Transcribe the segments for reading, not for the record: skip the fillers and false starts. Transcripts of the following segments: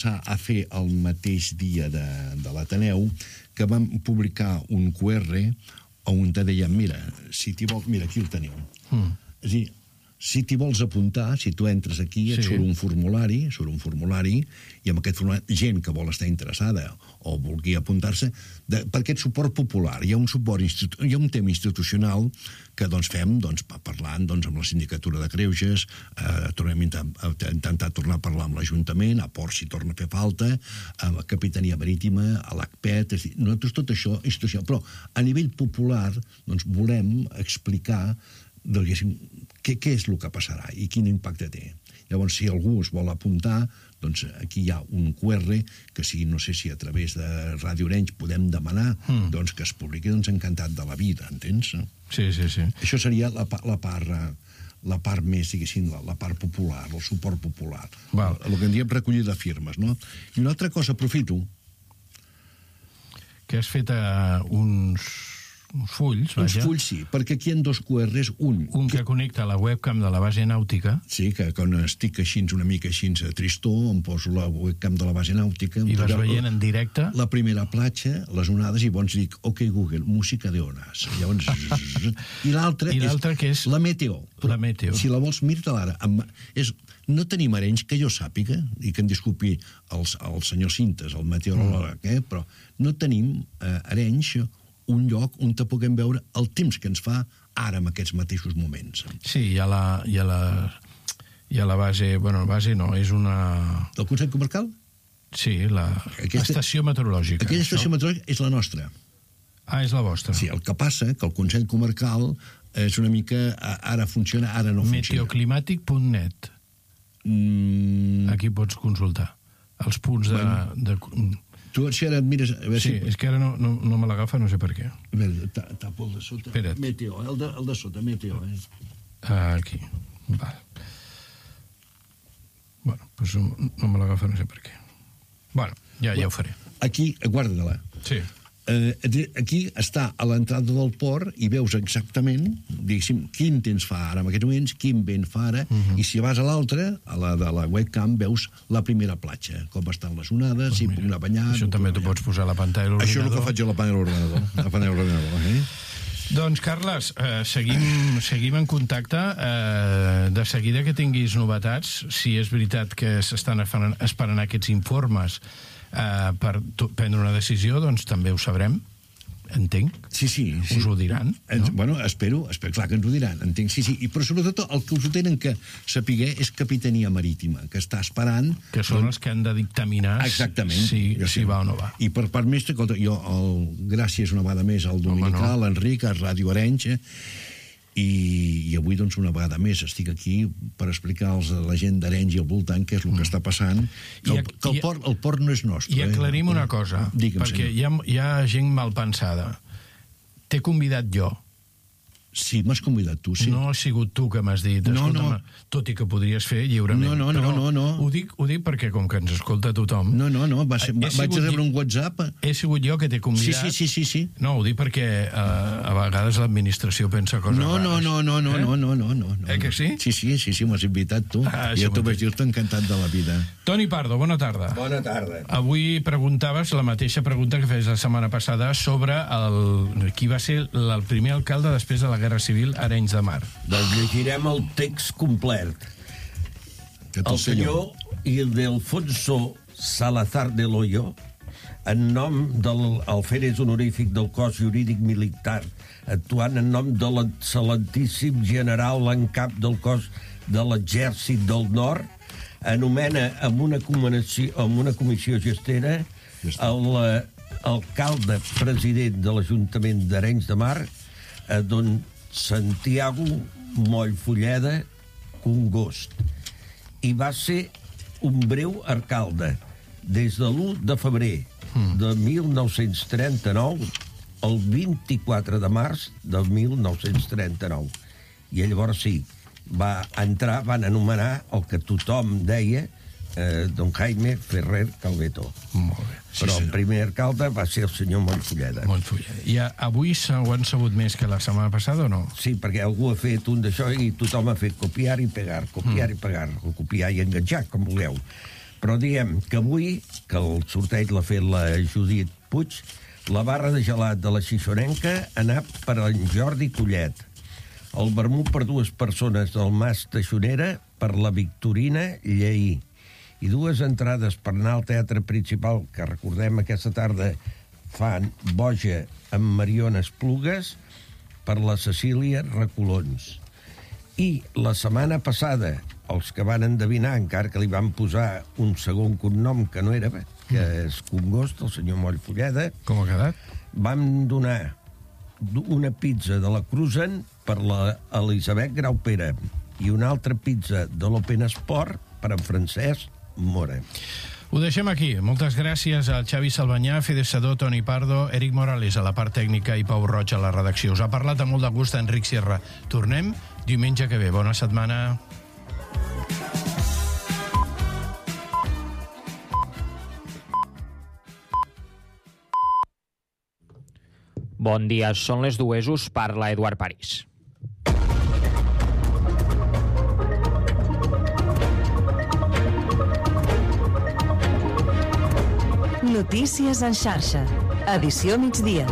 a fer el mateix dia de l'Ateneu, que vam publicar un QR on te deien, mira, si t'hi vols, mira, aquí el teniu. És a dir, si t'hi vols apuntar, si tu entres aquí, et surt un formulari, i amb aquest formulari, gent que vol estar interessada o vulgui apuntar-se, per aquest suport popular. Hi ha un tema institucional que fem parlant amb la Sindicatura de Greuges, tornem a intentar tornar a parlar amb l'Ajuntament, a Port si torna a fer falta, a la Capitania Marítima, a l'ACPET, nosaltres tot això institucional. Però a nivell popular volem explicar què és el que passarà i quin impacte té. Llavors, si algú es vol apuntar, doncs aquí hi ha un QR que no sé si a través de Ràdio Arenys podem demanar que es publiqui, encantat de la vida, entens? Sí. Això seria la part més, diguéssim, la part popular, el suport popular. El que en diem recollida de firmes, no? I una altra cosa, aprofito. Que has fet uns fulls, vaja. Uns fulls, sí, perquè aquí hi ha dos QRs, un que connecta la webcam de la base nàutica. Sí, que quan estic així, una mica així tristor, em poso la webcam de la base nàutica. I vas veient en directe? La primera platja, les onades, i llavors dic, ok, Google, música de ones. Llavors... I l'altra que és... La meteo. La meteo. Si la vols, mira-te-la ara. No tenim Arenys, que jo sàpiga, i que em disculpi el senyor Cintes, el meteoròleg, però no tenim Arenys un lloc on te puguem veure el temps que ens fa ara en aquests mateixos moments. Sí, hi ha la base... Bueno, base no, és una... Del Consell Comarcal? Sí, l'estació meteorològica. Aquella estació meteorològica és la nostra. Ah, és la vostra. Sí, el que passa que el Consell Comarcal és una mica... Ara funciona, ara no funciona. Meteoclimàtic.net. Aquí pots consultar els punts de... Tu si ara et mires... Sí, és que ara no me l'agafa, no sé per què. A veure, tapo el de sota. Espera't. Meteo, el de sota, meteo. Aquí, val. Bueno, doncs no me l'agafa, no sé per què. Bueno, ja ho faré. Aquí, guarda-la. Sí. Aquí està a l'entrada del port i veus exactament, diguéssim, quin temps fa ara en aquests moments, quin vent fa ara, i si vas a l'altra, a la de la webcam, veus la primera platja, com estan les onades, si puc anar a banyar... Això també t'ho pots posar a la pantalla de l'ordinador. Això és el que faig jo a la pantalla de l'ordinador. Doncs, Carles, seguim en contacte. De seguida que tinguis novetats, si és veritat que s'estan esperant aquests informes per prendre una decisió, doncs també ho sabrem, entenc. Sí. Us ho diran, no? Bueno, espero, clar que ens ho diran, entenc, sí. Però sobretot el que us ho tenen que saber és Capitania Marítima, que està esperant... Que són els que han de dictaminar si va o no va. I per part mestra, jo, gràcies una vegada més al Dominicà, a l'Enric, a Ràdio Arenys, i avui, doncs, una vegada més estic aquí per explicar a la gent d'Arenys i al voltant què és el que està passant, que el port no és nostre. I aclarim una cosa, perquè hi ha gent mal pensada. T'he convidat jo. Sí, m'has convidat tu, sí. No ha sigut tu que m'has dit, escolta'm, tot i que podries fer lliurement. No. Ho dic perquè com que ens escolta tothom... No, vaig rebre un WhatsApp... He sigut jo que t'he convidat. Sí. No, ho dic perquè a vegades l'administració pensa coses rares. No. Que sí? Sí, m'has invitat tu. I ja t'ho vaig dir-te encantat de la vida. Toni Pardo, bona tarda. Bona tarda. Avui preguntaves la mateixa pregunta que feies la setmana passada sobre qui va ser el primer alcalde després de la Guerra Civil a Arenys de Mar. Doncs llegirem el text complet. El senyor Ildefonso Salazar del Hoyo, en nom del alférez honorífic del cos jurídic militar, actuant en nom de l'excel·lentíssim general en cap del cos de l'exèrcit del nord, anomena amb una comissió gestera l'alcalde president de l'Ajuntament d'Arenys de Mar, don Santiago Mollfulleda Congost, i va ser un breu alcalde des de l'1 de febrer de 1939 al 24 de març de 1939. I llavors sí, van anomenar el que tothom deia don Jaime Ferrer Calvetó. Molt bé. Però el primer alcalde va ser el senyor Mollfulleda. I avui ho han sabut més que la setmana passada o no? Sí, perquè algú ha fet un d'això i tothom ha fet copiar i pegar, copiar i pegar, o copiar i enganxar, com vulgueu. Però diem que avui, que el sorteig l'ha fet la Judit Puig, la barra de gelat de la Xixonenca ha anat per en Jordi Collet. El vermut per 2 persones del Mas Teixonera per la Victorina Lleí. I 2 entrades per anar al teatre principal, que recordem aquesta tarda fan Boja amb Mariona Esplugues, per la Cecília Recolons. I la setmana passada, els que van endevinar, encara que li van posar un segon cognom que no era, que és Congost, el senyor Mollfulleda, Com ha quedat? vam donar una pizza de la Cruzen per la Elisabet Graupera i una altra pizza de l'Open Sport per en Francesc Mora. Ho deixem aquí. Moltes gràcies al Xavi Salvanyà, Fede Sedó, Toni Pardo, Eric Morales a la part tècnica i Pau Roig a la redacció. Us ha parlat amb molt de gust Enric Sierra. Tornem diumenge que ve. Bona setmana. Bon dia, són les 2, us parla Eduard París. Notícies en xarxa. Edició migdia.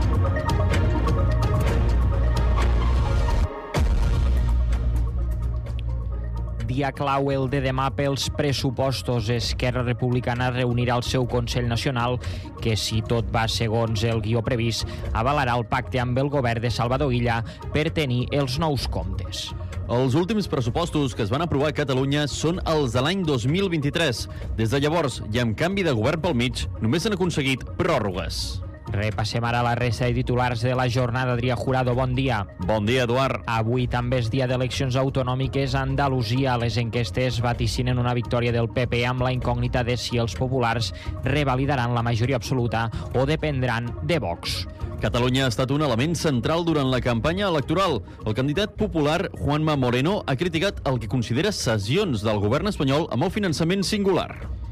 Dia clau el de demà pels pressupostos. Esquerra Republicana reunirà el seu Consell Nacional que, si tot va segons el guió previst, avalarà el pacte amb el govern de Salvador Illa per tenir els nous comptes. Els últims pressupostos que es van aprovar a Catalunya són els de l'any 2023. Des de llavors, i amb canvi de govern pel mig, només s'han aconseguit pròrrogues. Repassem ara la resta de titulars de la jornada. Adrià Jurado, bon dia. Bon dia, Eduard. Avui també és dia d'eleccions autonòmiques a Andalusia. Les enquestes vaticinen una victòria del PP amb la incògnita de si els populars revalidaran la majoria absoluta o dependran de Vox. Catalunya ha estat un element central durant la campanya electoral. El candidat popular, Juanma Moreno, ha criticat el que considera cessions del govern espanyol amb el finançament singular.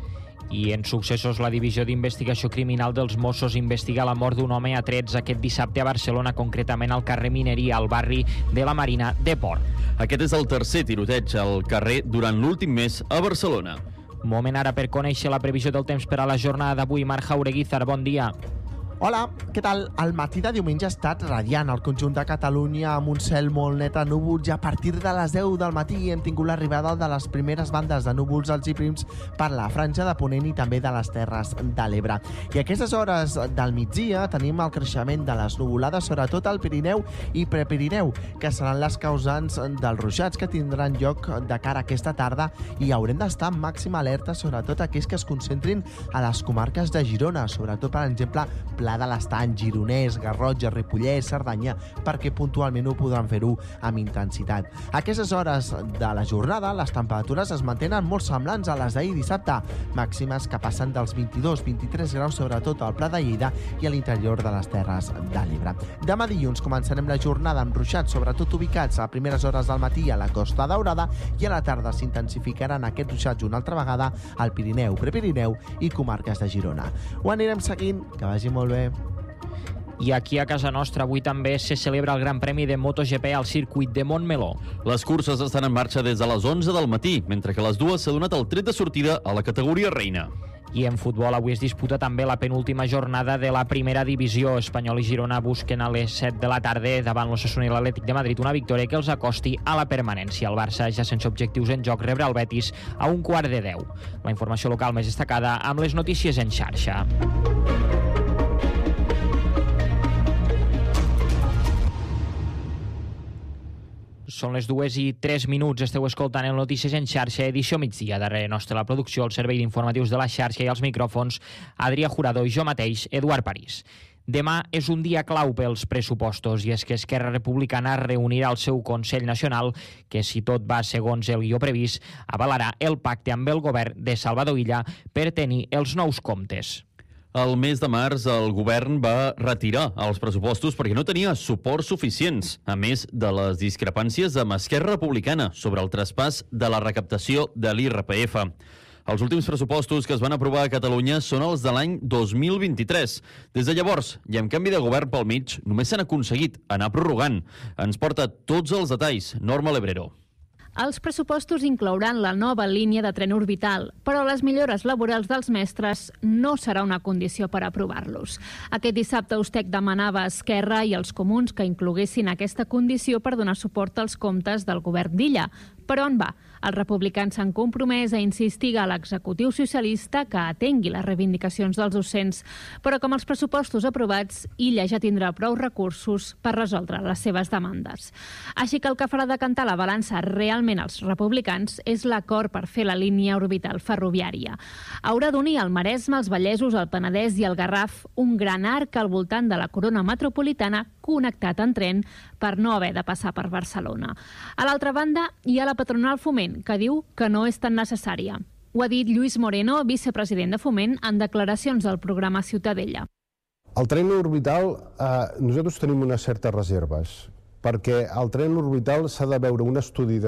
I en successos, la Divisió d'Investigació Criminal dels Mossos investiga la mort d'un home a trets aquest dissabte a Barcelona, concretament al carrer Mineria, al barri de la Marina de Port. Aquest és el tercer tiroteig al carrer durant l'últim mes a Barcelona. Moment ara per conèixer la previsió del temps per a la jornada d'avui. Marc Jaureguizar, bon dia. Hola, què tal? El matí de diumenge ha estat radiant al conjunt de Catalunya amb un cel molt net a núvols i a partir de les 10 del matí hem tingut l'arribada de les primeres bandes de núvols alts i prims per la franja de Ponent i també de les Terres de l'Ebre. I a aquestes hores del migdia tenim el creixement de les nuvolades, sobretot al Pirineu i Prepirineu, que seran les causants dels ruixats que tindran lloc de cara a aquesta tarda i haurem d'estar en màxima alerta, sobretot aquells que es concentrin a les comarques de Girona, sobretot, per exemple, Pla de l'Estany, Gironès, Garrotxa, Ripollès, Cerdanya, perquè puntualment ho podran fer-ho amb intensitat. A aquestes hores de la jornada, les temperatures es mantenen molt semblants a les d'ahir dissabte, màximes que passen dels 22-23 graus, sobretot al Pla de Lleida i a l'interior de les Terres de l'Ebre. Demà dilluns començarem la jornada amb ruixats, sobretot ubicats a primeres hores del matí a la Costa Daurada, i a la tarda s'intensificaran aquests ruixats una altra vegada al Pirineu, Prepirineu i comarques de Girona. Ho anirem seguint, que vagi molt bé. I aquí a casa nostra avui també se celebra el Gran Premi de MotoGP al circuit de Montmeló. Les curses estan en marxa des de les 11 del matí, mentre que a les 2 s'ha donat el tret de sortida a la categoria reina. I en futbol avui es disputa també la penúltima jornada de la primera divisió. Espanyol i Girona busquen a les 7 de la tarda davant l'Osasuna i l'Atlètic de Madrid una victòria que els acosti a la permanència. El Barça, ja sense objectius en joc, rebrà el Betis a 1:15. La informació local més destacada amb les notícies en xarxa. Són les 2:03. Esteu escoltant el Notícies en xarxa, edició migdia. Darrere nostra la producció, el servei d'informatius de la xarxa i els micròfons, Adrià Jurado i jo mateix, Eduard París. Demà és un dia clau pels pressupostos i és que Esquerra Republicana reunirà el seu Consell Nacional que, si tot va segons el guió previst, avalarà el pacte amb el govern de Salvador Illa per tenir els nous comptes. El mes de març el govern va retirar els pressupostos perquè no tenia suports suficients, a més de les discrepàncies amb Esquerra Republicana sobre el traspàs de la recaptació de l'IRPF. Els últims pressupostos que es van aprovar a Catalunya són els de l'any 2023. Des de llavors, i amb canvi de govern pel mig, només s'han aconseguit anar prorrogant. Ens porta tots els detalls Norma Lebrero. Els pressupostos inclouran la nova línia de tren orbital, però les millores laborals dels mestres no serà una condició per aprovar-los. Aquest dissabte Ustec demanava a Esquerra i als comuns que incloguessin aquesta condició per donar suport als comptes del govern d'Illa. Però on va? Els republicans s'han compromès a insistir a l'executiu socialista que atengui les reivindicacions dels docents, però com els pressupostos aprovats, Illa ja tindrà prou recursos per resoldre les seves demandes. Així que el que farà decantar la balança realment als republicans és l'acord per fer la línia orbital ferroviària. Haurà d'unir el Maresme, els Vallesos, el Penedès i el Garraf, un gran arc al voltant de la corona metropolitana connectat en tren per no haver de passar per Barcelona. A l'altra banda, hi ha la patronal Foment, que diu que no és tan necessària. Ho ha dit Lluís Moreno, vicepresident de Foment, en declaracions del programa Ciutadella. El tren orbital, nosaltres tenim unes certes reserves, perquè al tren orbital s'ha de veure un estudi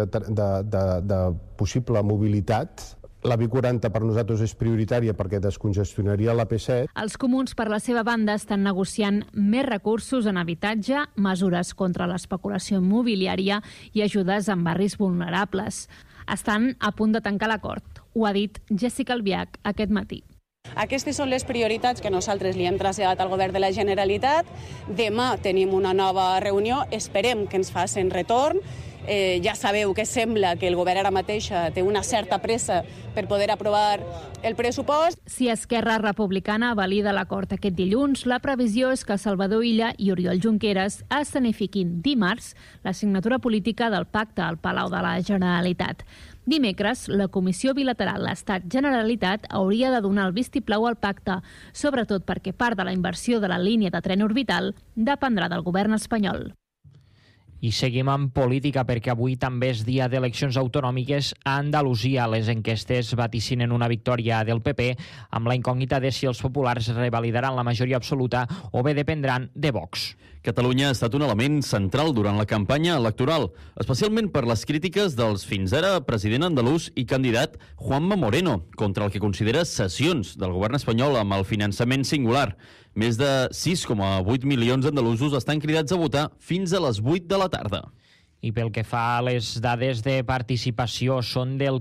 de possible mobilitat. La B40 per nosaltres és prioritària perquè descongestionaria l'AP7. Els comuns, per la seva banda, estan negociant més recursos en habitatge, mesures contra l'especulació immobiliària i ajudes en barris vulnerables. Estan a punt de tancar l'acord. Ho ha dit Jessica Albiach aquest matí. Aquestes són les prioritats que nosaltres li hem traslladat al govern de la Generalitat. Demà tenim una nova reunió, esperem que ens facin retorn. Ja sabeu que sembla que el govern ara mateixa té una certa pressa per poder aprovar el pressupost. Si Esquerra Republicana valida l'acord aquest dilluns, la previsió és que Salvador Illa i Oriol Junqueras escenifiquin dimarts la signatura política del pacte al Palau de la Generalitat. Dimecres, la Comissió Bilateral Estat-Generalitat hauria de donar el vistiplau al pacte, sobretot perquè part de la inversió de la línia de tren orbital dependrà del govern espanyol. I seguim amb política perquè avui també és dia d'eleccions autonòmiques a Andalusia. Les enquestes vaticinen una victòria del PP amb la incògnita de si els populars revalidaran la majoria absoluta o bé dependran de Vox. Catalunya ha estat un element central durant la campanya electoral, especialment per les crítiques dels fins ara president andalús i candidat Juanma Moreno contra el que considera cessions del govern espanyol amb el finançament singular. Més de 6,8 milions d'andalusos estan cridats a votar fins a les 8 de la tarda. I pel que fa a les dades de participació, són del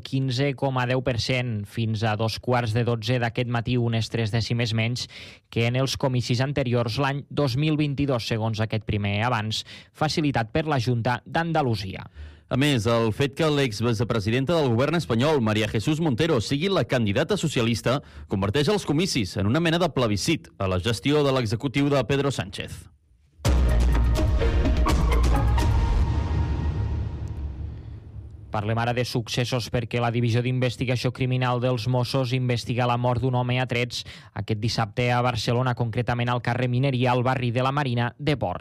15,10% fins a 11:15 d'aquest matí, unes 3 dècimes menys que en els comicis anteriors l'any 2022, segons aquest primer avanç, facilitat per la Junta d'Andalusia. A més, el fet que l'exvicepresidenta del govern espanyol, María Jesús Montero, sigui la candidata socialista, converteix els comicis en una mena de plebiscit a la gestió de l'executiu de Pedro Sánchez. Parlem ara de successos perquè la Divisió d'Investigació Criminal dels Mossos investiga la mort d'un home a trets aquest dissabte a Barcelona, concretament al carrer Mineria, al barri de la Marina de Port.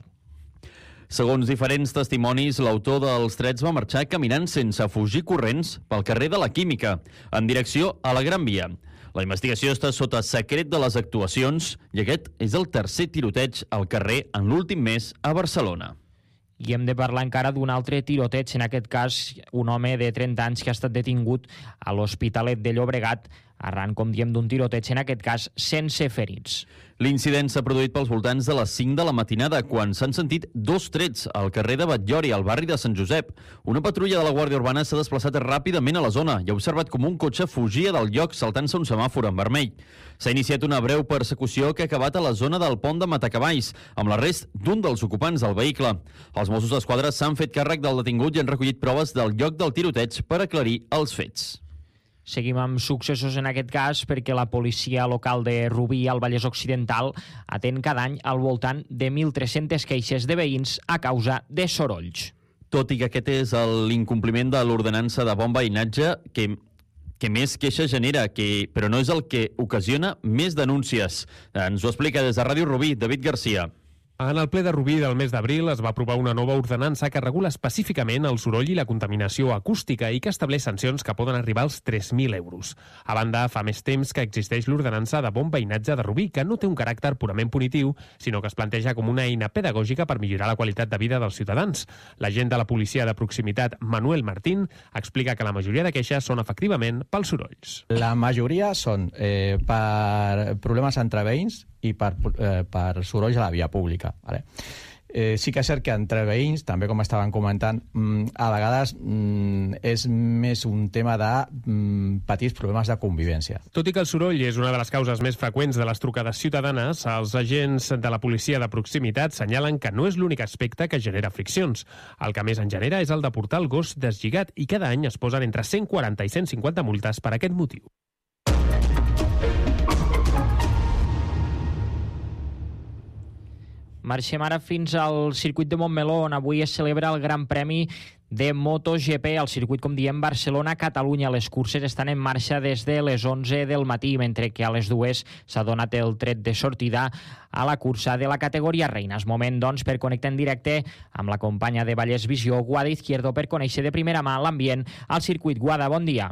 Segons diferents testimonis, l'autor dels trets va marxar caminant sense fugir corrents pel carrer de la Química, en direcció a la Gran Via. La investigació està sota secret de les actuacions i aquest és el tercer tiroteig al carrer en l'últim mes a Barcelona. I hem de parlar encara d'un altre tiroteig, en aquest cas un home de 30 anys que ha estat detingut a l'Hospitalet de Llobregat, arran, com diem, d'un tiroteig, en aquest cas sense ferits. L'incident s'ha produït pels voltants de les 5 de la matinada, quan s'han sentit 2 trets al carrer de Batllori, al barri de Sant Josep. Una patrulla de la Guàrdia Urbana s'ha desplaçat ràpidament a la zona i ha observat com un cotxe fugia del lloc saltant-se un semàfor en vermell. S'ha iniciat una breu persecució que ha acabat a la zona del pont de Matacavalls, amb l'arrest d'un dels ocupants del vehicle. Els Mossos d'Esquadra s'han fet càrrec del detingut i han recollit proves del lloc del tiroteig per aclarir els fets. Seguim amb successos en aquest cas perquè la policia local de Rubí, al Vallès Occidental, atén cada any al voltant de 1.300 queixes de veïns a causa de sorolls. Tot i que aquest és l'incompliment de l'ordenança de bon veïnatge que més queixa genera, però no és el que ocasiona més denúncies. Ens ho explica des de Ràdio Rubí, David Garcia. En el ple de Rubí del mes d'abril es va aprovar una nova ordenança que regula específicament el soroll i la contaminació acústica i que estableix sancions que poden arribar als 3.000 euros. A banda, fa més temps que existeix l'ordenança de bon veïnatge de Rubí, que no té un caràcter purament punitiu, sinó que es planteja com una eina pedagògica per millorar la qualitat de vida dels ciutadans. L'agent de la policia de proximitat, Manuel Martín, explica que la majoria de queixes són efectivament pels sorolls. La majoria són per problemes entre veïns i per sorolls a la via pública. Vale? Sí que és cert que entre veïns, també com estaven comentant, a vegades és més un tema de petits problemes de convivència. Tot i que el soroll és una de les causes més freqüents de les trucades ciutadanes, els agents de la policia de proximitat senyalen que no és l'únic aspecte que genera friccions. El que més en genera és el de portar el gos deslligat i cada any es posen entre 140 i 150 multes per aquest motiu. Marxem ara fins al circuit de Montmeló, on avui es celebra el Gran Premi de MotoGP al circuit, com diem, Barcelona-Catalunya. Les curses estan en marxa des de les 11 del matí, mentre que a les 2 s'ha donat el tret de sortida a la cursa de la categoria reina. És moment, doncs, per connectar en directe amb la companya de Vallès Visió, Guada Izquierdo, per conèixer de primera mà l'ambient al circuit. Guada, bon dia.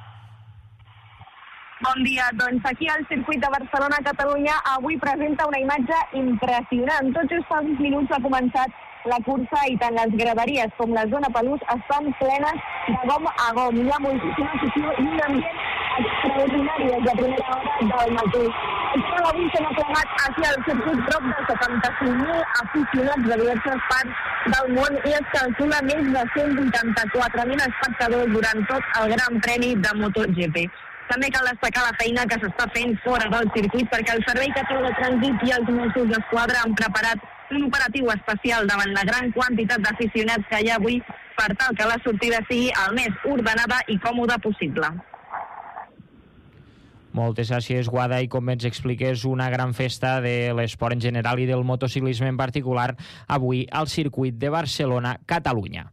Bon dia. Doncs aquí al circuit de Barcelona-Catalunya avui presenta una imatge impressionant. Tot just fa uns minuts ha començat la cursa i tant les graderies com la zona pelús estan plenes de gom a gom. Hi ha moltíssima afició i un ambient extraordinari des de primera hora del matí. Això avui s'han plegat aquí al circuit prop de 75.000 aficionats de diverses parts del món i es calcula més de 184.000 espectadors durant tot el Gran Premi de MotoGP. També cal destacar la feina que s'està fent fora del circuit perquè el Servei Català de Trànsit i els Mossos d'Esquadra han preparat un operatiu especial davant la gran quantitat d'aficionats que hi ha avui per tal que la sortida sigui el més ordenada i còmoda possible. Moltes gràcies, Guada, i com ens expliques, una gran festa de l'esport en general i del motociclisme en particular avui al circuit de Barcelona-Catalunya.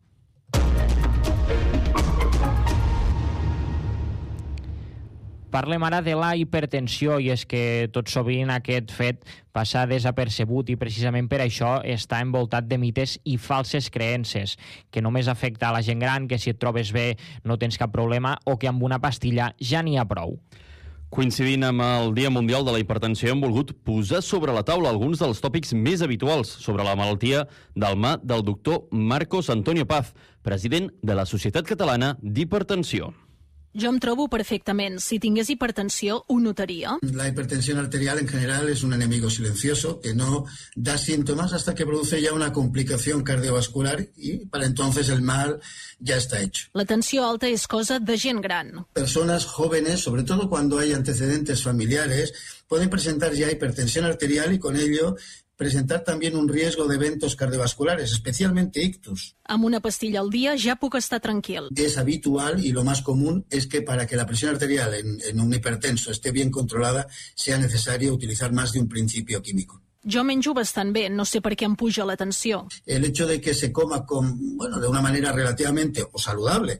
Parlem ara de la hipertensió, i és que tot sovint aquest fet passa desapercebut i precisament per això està envoltat de mites i falses creences, que només afecta a la gent gran, que si et trobes bé no tens cap problema o que amb una pastilla ja n'hi ha prou. Coincidint amb el Dia Mundial de la Hipertensió, hem volgut posar sobre la taula alguns dels tòpics més habituals sobre la malaltia del mà del doctor Marcos Antonio Paz, president de la Societat Catalana d'Hipertensió. Jo em trobo perfectament. Si tingués hipertensió, ho notaria. La hipertensión arterial en general es un enemigo silencioso que no da síntomas hasta que produce ya una complicación cardiovascular y para entonces el mal ya está hecho. La tensió alta és cosa de gent gran. Personas jóvenes, sobre todo cuando hay antecedentes familiares, pueden presentar ya hipertensión arterial y con ello presentar también un riesgo de eventos cardiovasculares, especialmente ictus. Amb una pastilla al dia ja puc estar tranquil. Es habitual y lo más común es que para que la presión arterial en un hipertenso esté bien controlada sea necesario utilizar más de un principio químico. Jo menjo bastant bé, no sé per què em puja la tensió. El hecho de que se coma de una manera relativamente o saludable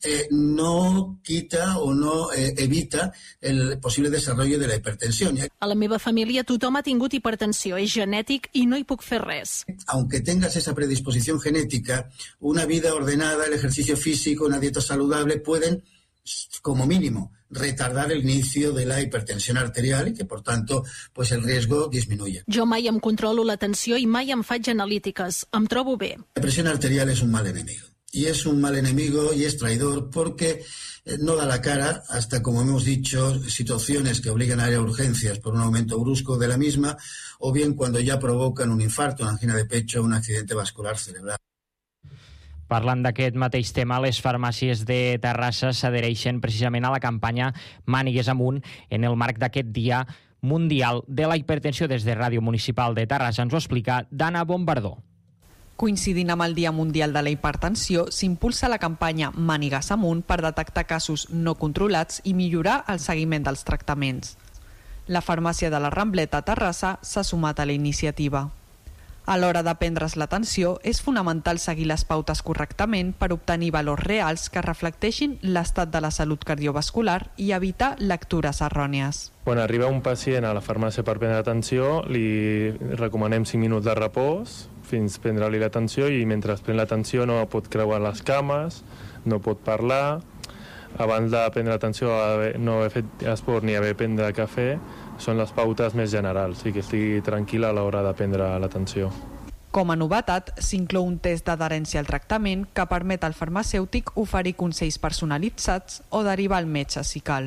no quita o no evita el posible desarrollo de la hipertensión. A la meva família tothom ha tingut hipertensió, és genètic i no hi puc fer res. Aunque tengas esa predisposición genética, una vida ordenada, el ejercicio físico, una dieta saludable pueden, como mínimo, retardar el inicio de la hipertensión arterial y que, por tanto, pues el riesgo disminuye. Jo mai em controlo la tensió i mai em faig analítiques. Em trobo bé. La presión arterial es un mal enemigo. Y es un mal enemigo y es traidor porque no da la cara hasta, como hemos dicho, situaciones que obligan a ir a urgencias por un aumento brusco de la misma o bien cuando ya provocan un infarto, una angina de pecho o un accidente vascular cerebral. Parlant d'aquest mateix tema, les farmàcies de Terrassa s'adhereixen precisament a la campanya Mànigues amunt en el marc d'aquest Dia Mundial de la Hipertensió. Des de Ràdio Municipal de Terrassa ens ho explica Dana Bombardó. Coincidint amb el Dia Mundial de la Hipertensió, s'impulsa la campanya Mànigues amunt per detectar casos no controlats i millorar el seguiment dels tractaments. La farmàcia de la Rambleta a Terrassa s'ha sumat a la iniciativa. A l'hora de prendre's l'atenció, és fonamental seguir les pautes correctament per obtenir valors reals que reflecteixin l'estat de la salut cardiovascular i evitar lectures errònies. Quan arriba un pacient a la farmàcia per prendre l'atenció, li recomanem 5 minuts de repòs fins prendre-li l'atenció i mentre pren l'atenció no pot creuar les cames, no pot parlar. Abans de prendre l'atenció no haver fet esport ni haver prendre cafè, són les pautes més generals i que estigui tranquil a l'hora de prendre l'atenció. Com a novetat, s'inclou un test d'adherència al tractament que permet al farmacèutic oferir consells personalitzats o derivar al metge si cal.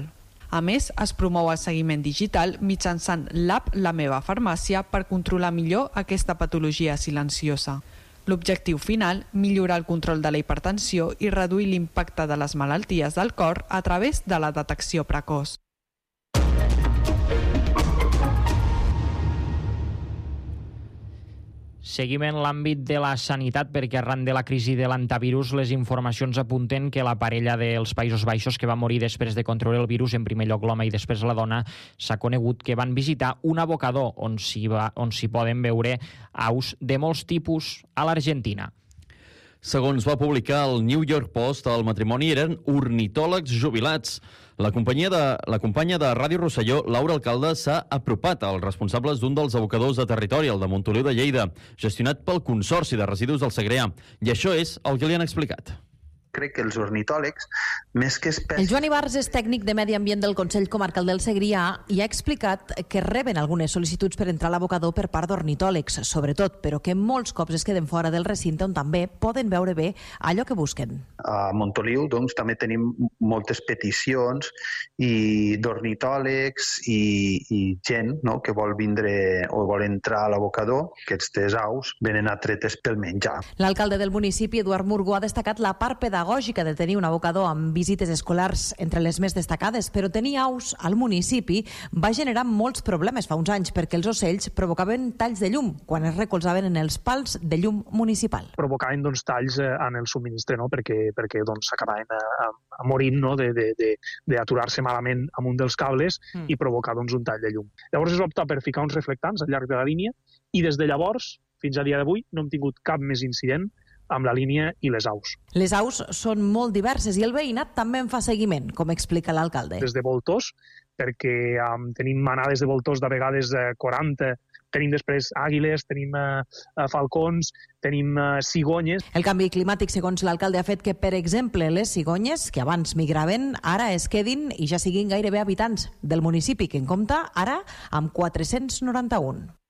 A més, es promou el seguiment digital mitjançant l'app La meva farmàcia per controlar millor aquesta patologia silenciosa. L'objectiu final, millorar el control de la hipertensió i reduir l'impacte de les malalties del cor a través de la detecció precoç. Seguim en l'àmbit de la sanitat perquè arran de la crisi de l'antivirus les informacions apunten que la parella dels Països Baixos que va morir després de contraure el virus, en primer lloc l'home i després la dona, s'ha conegut que van visitar un abocador on s'hi poden veure aus de molts tipus a l'Argentina. Segons va publicar el New York Post, el matrimoni eren ornitòlegs jubilats. La companya de Ràdio Rosselló, Laura Alcalde, s'ha apropat als responsables d'un dels abocadors de territori, el de Montoliu de Lleida, gestionat pel Consorci de Residus del Segrià. I això és el que li han explicat. Crec que els ornitòlegs, més que El Joan Ibarz és tècnic de Medi Ambient del Consell Comarcal del Segrià i ha explicat que reben algunes sol·licituds per entrar a l'abocador per part d'ornitòlegs, sobretot, però que molts cops es queden fora del recinte on també poden veure bé allò que busquen. A Montoliu doncs, també tenim moltes peticions d'ornitòlegs i gent, no?, que vol vindre o vol entrar a l'abocador, que aquestes aus venen atretes pel menjar. L'alcalde del municipi, Eduard Murgó, ha destacat la part pedagògica de tenir un abocador amb visites escolars entre les més destacades, però tenir aus al municipi va generar molts problemes fa uns anys perquè els ocells provocaven talls de llum quan es recolzaven en els pals de llum municipal. Provocaven talls en el subministre, no? perquè s'acabaven morint, no? d'aturar-se malament amb un dels cables i provocar un tall de llum. Llavors es va optar per ficar uns reflectants al llarg de la línia i des de llavors, fins a dia d'avui, no hem tingut cap més incident amb la línia i les aus. Les aus són molt diverses i el veïnat també en fa seguiment, com explica l'alcalde. Des de voltors, perquè tenim manades de voltors de vegades 40, tenim després àguiles, tenim falcons, tenim cigonyes. El canvi climàtic, segons l'alcalde, ha fet que, per exemple, les cigonyes, que abans migraven, ara es quedin i ja siguin gairebé habitants del municipi, que en compta ara amb 491.